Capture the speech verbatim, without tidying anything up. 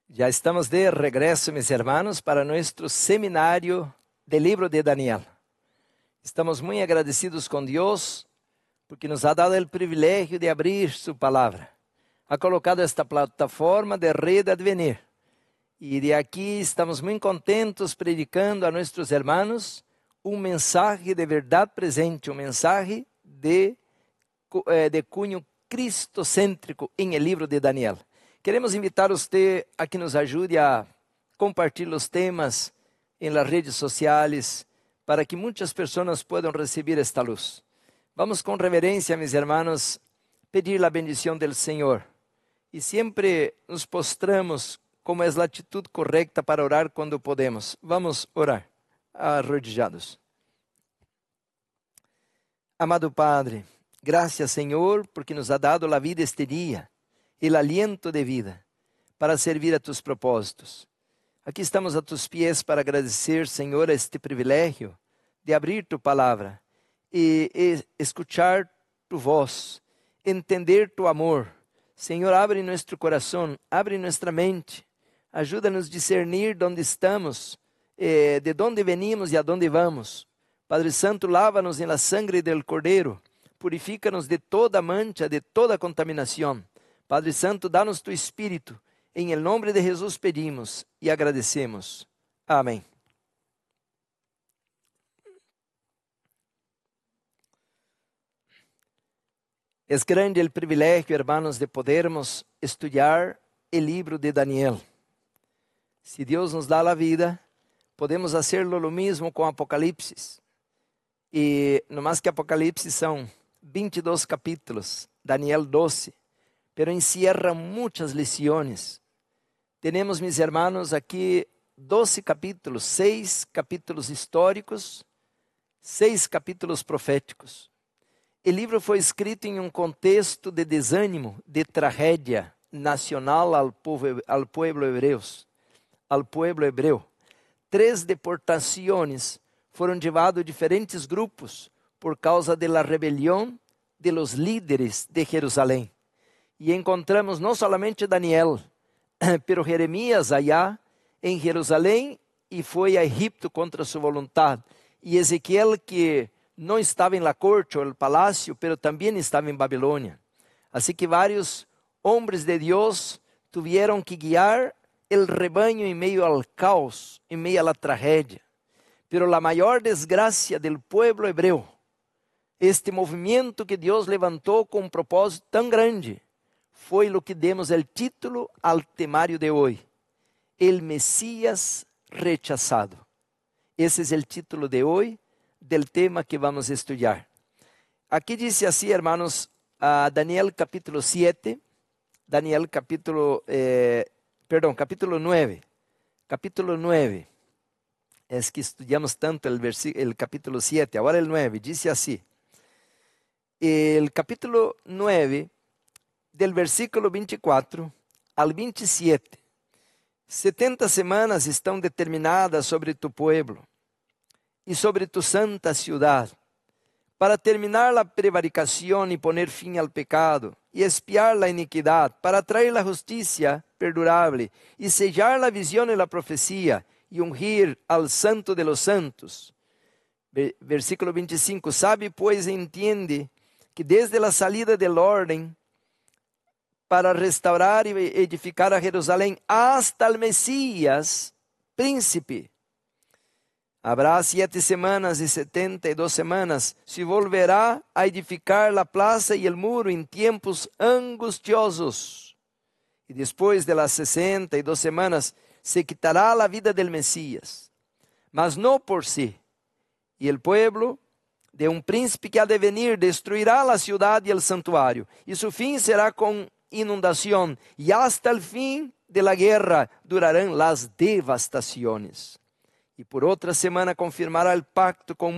Ya estamos de regreso, mis hermanos, para nuestro seminario del libro de Daniel. Estamos muy agradecidos con Dios porque nos ha dado el privilegio de abrir su palabra. Ha colocado esta plataforma de Red Advenir. Y de aquí estamos muy contentos predicando a nuestros hermanos un mensaje de verdad presente, un mensaje de, de cunho cristocêntrico en el libro de Daniel. Queremos invitar a usted a que nos ajude a compartilhar os temas em las redes sociais para que muitas pessoas possam receber esta luz. Vamos com reverência, mis hermanos, pedir a bendição do Senhor. E sempre nos postramos como é a atitude correta para orar quando podemos. Vamos orar, arrodillados. Amado Padre, graças, Senhor, porque nos ha dado a vida este dia. El aliento de vida para servir a tus propósitos. Aqui estamos a tus pies para agradecer, Senhor, este privilégio de abrir tu palavra e, e escuchar tu voz, entender tu amor. Senhor, abre nosso coração, abre nossa mente, ajuda-nos a discernir onde estamos, eh, de onde venimos e a onde vamos. Padre Santo, lava-nos em la sangre del Cordeiro, purifica-nos de toda mancha, de toda contaminação. Padre Santo, dá-nos tu Espírito. Em el nome de Jesus pedimos e agradecemos. Amém. É grande o privilégio, hermanos, de podermos estudar o livro de Daniel. Se Deus nos dá a vida, podemos hacerlo lo mesmo com Apocalipse. E no mais que Apocalipse são vinte e dois capítulos, Daniel doze. Pero encierra muitas lições. Temos, mis hermanos, aqui doze capítulos, seis capítulos históricos, seis capítulos proféticos. O livro foi escrito em um contexto de desânimo, de tragédia nacional ao povo, ao povo hebreu. Ao povo hebreu. Três deportações foram levados a diferentes grupos por causa da rebelião de los líderes de Jerusalém. E encontramos não somente Daniel, pero Jeremias allá em Jerusalém e foi a Egipto contra sua vontade. E Ezequiel que não estava em la corte ou el palácio, pero também estava em Babilônia. Assim que vários homens de Deus tiveram que guiar el rebanho em meio ao caos, em meio à la tragédia. Pero a maior desgraça del pueblo hebreu, este movimento que Deus levantou com um propósito tão grande, foi o que demos o título ao temário de hoje, El Mesías Rechazado. Esse é o título de hoje, do tema que vamos estudar. Aqui diz assim, hermanos, a Daniel capítulo siete, Daniel capítulo, eh, perdão, capítulo nueve, capítulo nueve, é que estudamos tanto o el capítulo siete, agora el nueve, diz assim, el capítulo nueve, del versículo vinte e quatro al vinte e sete, setenta semanas estão determinadas sobre tu pueblo e sobre tu santa ciudad, para terminar a prevaricação e poner fim al pecado, e expiar la iniquidad, para traer la justicia perdurable, e sellar la visión e la profecía, e ungir al santo de los santos. Versículo vinte e cinco, sabe pois e entiende que desde la salida del orden, para restaurar e edificar a Jerusalém, hasta el Mesías, príncipe. Habrá siete semanas e setenta e dos semanas, se volverá a edificar la plaza e el muro em tempos angustiosos. E depois de las sesenta e dos semanas, se quitará a vida del Mesías, mas não por si. E el pueblo de um príncipe que ha de venir destruirá la ciudad e el santuário, e su fin será com inundação, e hasta el fim de la guerra durarão las devastaciones. E por outra semana confirmará el pacto com